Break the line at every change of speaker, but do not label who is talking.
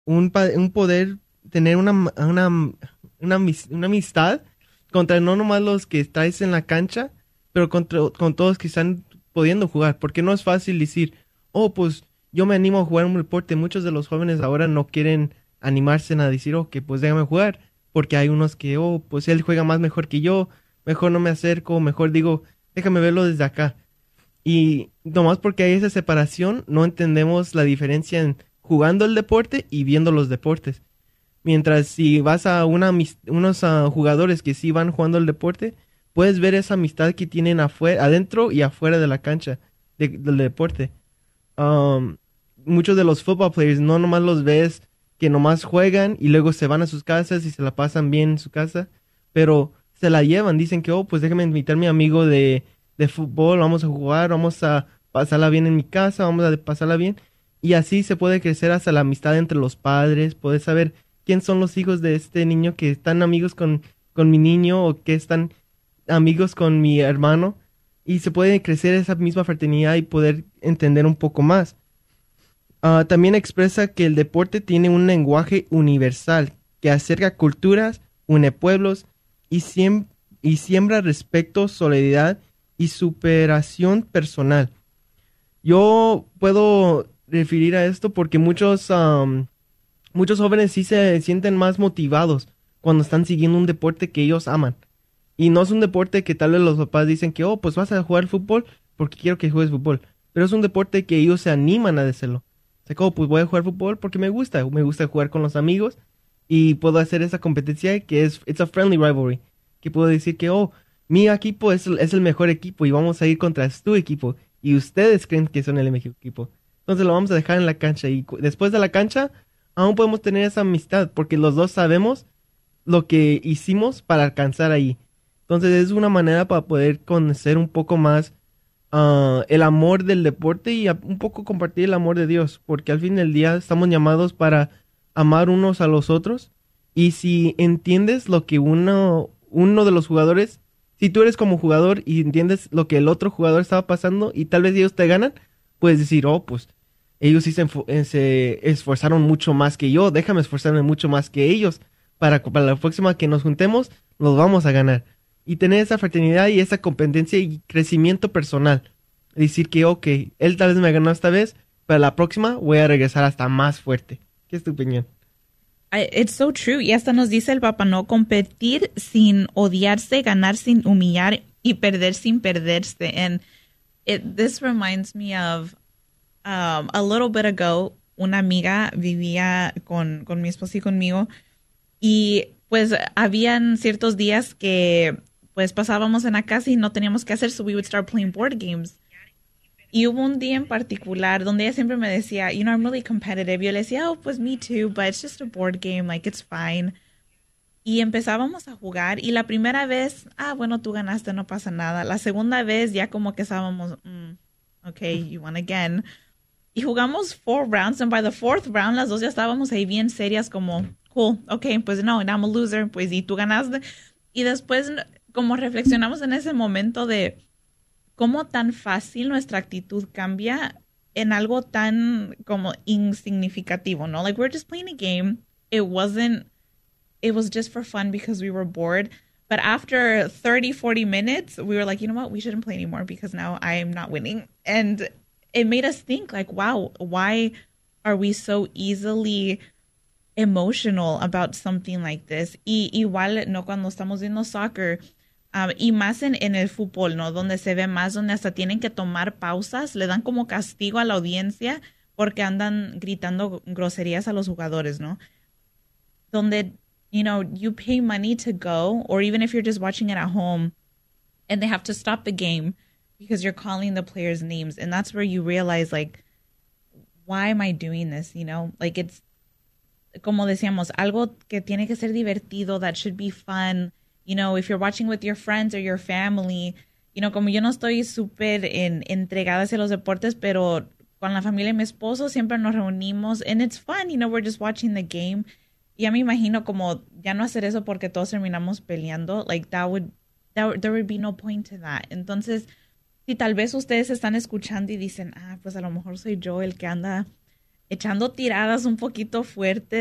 un poder tener una amistad contra no nomás los que estáis en la cancha, pero con todos que están pudiendo jugar, porque no es fácil decir, oh, pues yo me animo a jugar un deporte. Muchos de los jóvenes ahora no quieren animarse a decir, oh, que pues déjame jugar, porque hay unos que, oh, pues él juega más mejor que yo, mejor no me acerco, mejor digo, déjame verlo desde acá. Y nomás porque hay esa separación, no entendemos la diferencia en jugando el deporte y viendo los deportes. Mientras si vas a unos jugadores que sí van jugando el deporte, puedes ver esa amistad que tienen afuera, adentro y afuera de la cancha del deporte. Um, Muchos de los football players no nomás los ves que nomás juegan y luego se van a sus casas y se la pasan bien en su casa, pero se la llevan, dicen que, oh, pues déjame invitar a mi amigo de fútbol, vamos a jugar, vamos a pasarla bien en mi casa, vamos a pasarla bien. Y así se puede crecer hasta la amistad entre los padres, puedes saber quién son los hijos de este niño que están amigos con mi niño o que están amigos con mi hermano. Y se puede crecer esa misma fraternidad y poder entender un poco más. También expresa que el deporte tiene un lenguaje universal que acerca culturas, une pueblos y, y siembra respeto, solidaridad y superación personal. Yo puedo referir a esto porque muchos jóvenes sí se sienten más motivados cuando están siguiendo un deporte que ellos aman. Y no es un deporte que tal vez los papás dicen que, oh, pues vas a jugar fútbol porque quiero que juegues fútbol. Pero es un deporte que ellos se animan a hacerlo. O sea, como, pues voy a jugar fútbol porque me gusta jugar con los amigos y puedo hacer esa competencia que it's a friendly rivalry. Que puedo decir que, oh, mi equipo es el mejor equipo y vamos a ir contra tu equipo. Y ustedes creen que son el mejor equipo. Entonces lo vamos a dejar en la cancha y después de la cancha aún podemos tener esa amistad porque los dos sabemos lo que hicimos para alcanzar ahí. Entonces es una manera para poder conocer un poco más el amor del deporte y un poco compartir el amor de Dios, porque al fin del día estamos llamados para amar unos a los otros. Y si entiendes lo que uno de los jugadores, si tú eres como jugador y entiendes lo que el otro jugador estaba pasando y tal vez ellos te ganan, puedes decir, oh, pues ellos sí se esforzaron mucho más que yo, déjame esforzarme mucho más que ellos para la próxima que nos juntemos, los vamos a ganar. Y tener esa fraternidad y esa competencia y crecimiento personal. Decir que, ok, él tal vez me ganó esta vez, pero la próxima voy a regresar hasta más fuerte. ¿Qué es tu opinión?
It's so true. Y hasta nos dice el Papa, no competir sin odiarse, ganar sin humillar y perder sin perderse. And this reminds me of a little bit ago, una amiga vivía con mi esposo y conmigo y pues habían ciertos días que pues pasábamos en la casa y no teníamos que hacer, so we would start playing board games. Y hubo un día en particular donde ella siempre me decía, you know, I'm really competitive. Yo le decía, oh, pues me too, but it's just a board game, like it's fine. Y empezábamos a jugar y la primera vez, bueno, tú ganaste, no pasa nada. La segunda vez ya como que estábamos, okay, you won again. Y jugamos 4 rounds and by the fourth round las dos ya estábamos ahí bien serias como, cool, okay, pues no, I'm a loser, pues y tú ganaste. Y después como reflexionamos en ese momento de cómo tan fácil nuestra actitud cambia en algo tan como insignificativo, ¿no? Like we're just playing a game. It was just for fun because we were bored. But after 30, 40 minutes, we were like, you know what? We shouldn't play anymore because now I am not winning. And it made us think like, wow, why are we so easily emotional about something like this? Y igual, no, cuando estamos viendo soccer, y más en el fútbol, ¿no? Donde se ve más, donde hasta tienen que tomar pausas, le dan como castigo a la audiencia porque andan gritando groserías a los jugadores, ¿no? Donde, you know, you pay money to go, or even if you're just watching it at home, and they have to stop the game because you're calling the players' names. And that's where you realize, like, why am I doing this, you know? Like, it's, como decíamos, algo que tiene que ser divertido, that should be fun. You know, if you're watching with your friends or your family, you know, como yo no estoy súper entregada hacia los deportes, pero con la familia y mi esposo siempre nos reunimos and it's fun, you know, we're just watching the game. Ya me imagino como ya no hacer eso porque todos terminamos peleando, like there would be no point to that. Entonces, si tal vez ustedes están escuchando y dicen, pues a lo mejor soy yo el que anda echando tiradas un poquito fuertes.